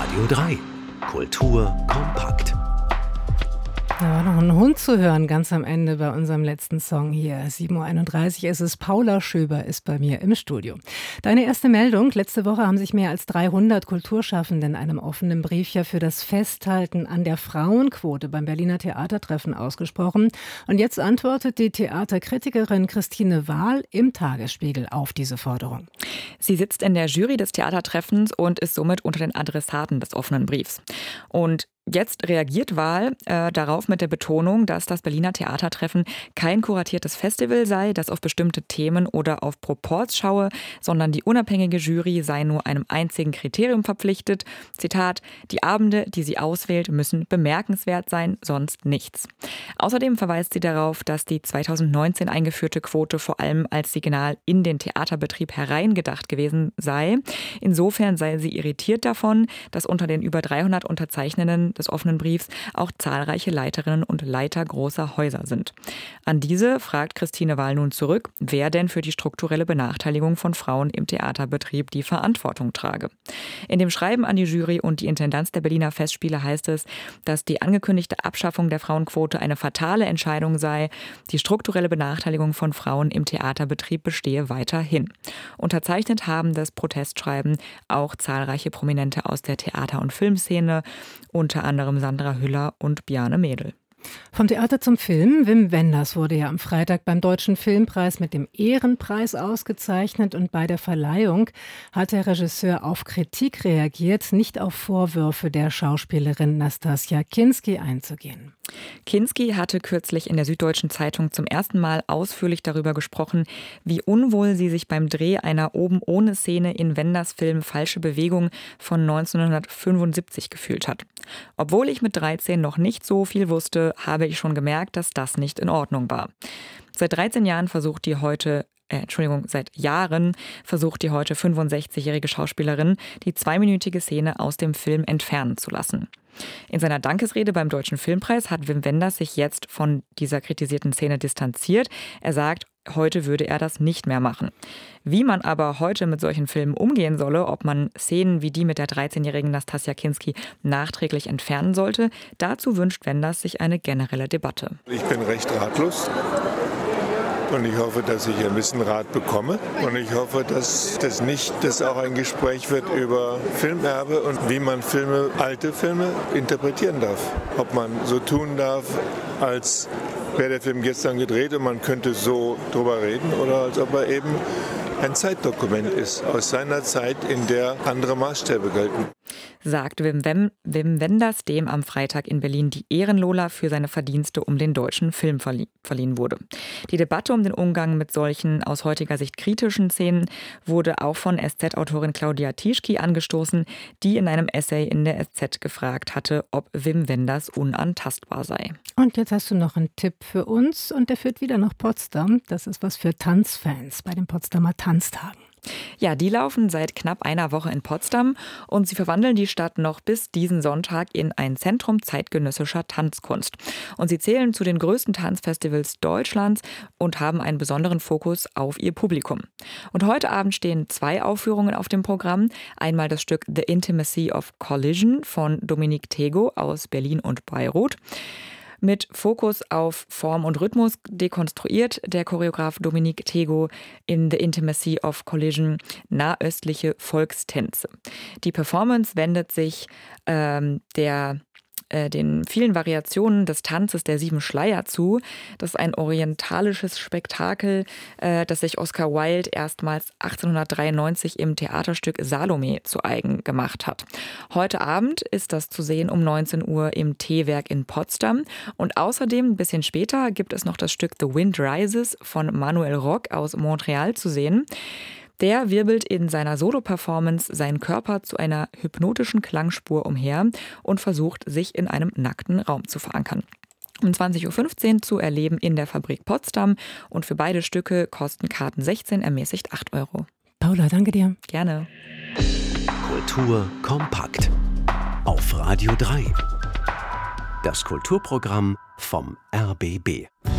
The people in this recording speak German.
Radio 3. Kultur kompakt. Da war noch ein Hund zu hören, ganz am Ende bei unserem letzten Song hier. 7.31 Uhr ist es. Paula Schöber ist bei mir im Studio. Deine erste Meldung. Letzte Woche haben sich mehr als 300 Kulturschaffende in einem offenen Brief ja für das Festhalten an der Frauenquote beim Berliner Theatertreffen ausgesprochen. Und jetzt antwortet die Theaterkritikerin Christine Wahl im Tagesspiegel auf diese Forderung. Sie sitzt in der Jury des Theatertreffens und ist somit unter den Adressaten des offenen Briefs. Und jetzt reagiert Wahl darauf mit der Betonung, dass das Berliner Theatertreffen kein kuratiertes Festival sei, das auf bestimmte Themen oder auf Proports schaue, sondern die unabhängige Jury sei nur einem einzigen Kriterium verpflichtet. Zitat: Die Abende, die sie auswählt, müssen bemerkenswert sein, sonst nichts. Außerdem verweist sie darauf, dass die 2019 eingeführte Quote vor allem als Signal in den Theaterbetrieb hereingedacht gewesen sei. Insofern sei sie irritiert davon, dass unter den über 300 Unterzeichnenden des offenen Briefs auch zahlreiche Leiterinnen und Leiter großer Häuser sind. An diese fragt Christine Wahl nun zurück, wer denn für die strukturelle Benachteiligung von Frauen im Theaterbetrieb die Verantwortung trage. In dem Schreiben an die Jury und die Intendanz der Berliner Festspiele heißt es, dass die angekündigte Abschaffung der Frauenquote eine fatale Entscheidung sei. Die strukturelle Benachteiligung von Frauen im Theaterbetrieb bestehe weiterhin. Unterzeichnet haben das Protestschreiben auch zahlreiche Prominente aus der Theater- und Filmszene, unter anderem Sandra Hüller und Bjarne Mädel. Vom Theater zum Film. Wim Wenders wurde ja am Freitag beim Deutschen Filmpreis mit dem Ehrenpreis ausgezeichnet. Und bei der Verleihung hat der Regisseur auf Kritik reagiert, nicht auf Vorwürfe der Schauspielerin Nastassja Kinski einzugehen. Kinski hatte kürzlich in der Süddeutschen Zeitung zum ersten Mal ausführlich darüber gesprochen, wie unwohl sie sich beim Dreh einer Oben-ohne-Szene in Wenders Film Falsche Bewegung von 1975 gefühlt hat. Obwohl ich mit 13 noch nicht so viel wusste, habe ich schon gemerkt, dass das nicht in Ordnung war. Seit 13 Jahren versucht die heute seit Jahren versucht die heute 65-jährige Schauspielerin, die 2-minütige Szene aus dem Film entfernen zu lassen. In seiner Dankesrede beim Deutschen Filmpreis hat Wim Wenders sich jetzt von dieser kritisierten Szene distanziert. Er sagt, heute würde er das nicht mehr machen. Wie man aber heute mit solchen Filmen umgehen solle, ob man Szenen wie die mit der 13-jährigen Nastassja Kinski nachträglich entfernen sollte, dazu wünscht Wenders sich eine generelle Debatte. Ich bin recht ratlos. Und ich hoffe, dass ich ein bisschen Rat bekomme. Und ich hoffe, dass das auch ein Gespräch wird über Filmerbe und wie man alte Filme interpretieren darf. Ob man so tun darf, als wäre der Film gestern gedreht und man könnte so drüber reden, oder als ob er eben ein Zeitdokument ist aus seiner Zeit, in der andere Maßstäbe gelten. Sagt Wim Wenders, dem am Freitag in Berlin die Ehrenlola für seine Verdienste um den deutschen Film verliehen wurde. Die Debatte um den Umgang mit solchen aus heutiger Sicht kritischen Szenen wurde auch von SZ-Autorin Claudia Tischki angestoßen, die in einem Essay in der SZ gefragt hatte, ob Wim Wenders unantastbar sei. Und jetzt hast du noch einen Tipp für uns und der führt wieder nach Potsdam. Das ist was für Tanzfans bei den Potsdamer Tanztagen. Ja, die laufen seit knapp einer Woche in Potsdam und sie verwandeln die Stadt noch bis diesen Sonntag in ein Zentrum zeitgenössischer Tanzkunst. Und sie zählen zu den größten Tanzfestivals Deutschlands und haben einen besonderen Fokus auf ihr Publikum. Und heute Abend stehen 2 Aufführungen auf dem Programm. Einmal das Stück The Intimacy of Collision von Dominique Tego aus Berlin und Bayreuth. Mit Fokus auf Form und Rhythmus dekonstruiert der Choreograf Dominique Tego in The Intimacy of Collision nahöstliche Volkstänze. Die Performance wendet sich den vielen Variationen des Tanzes der 7 Schleier zu. Das ist ein orientalisches Spektakel, das sich Oscar Wilde erstmals 1893 im Theaterstück Salome zu eigen gemacht hat. Heute Abend ist das zu sehen um 19 Uhr im T-Werk in Potsdam. Und außerdem ein bisschen später gibt es noch das Stück The Wind Rises von Manuel Rock aus Montreal zu sehen. Der wirbelt in seiner Solo-Performance seinen Körper zu einer hypnotischen Klangspur umher und versucht, sich in einem nackten Raum zu verankern. Um 20.15 Uhr zu erleben in der Fabrik Potsdam und für beide Stücke kosten Karten 16, ermäßigt 8 Euro. Paula, danke dir. Gerne. Kultur kompakt. Auf Radio 3. Das Kulturprogramm vom RBB.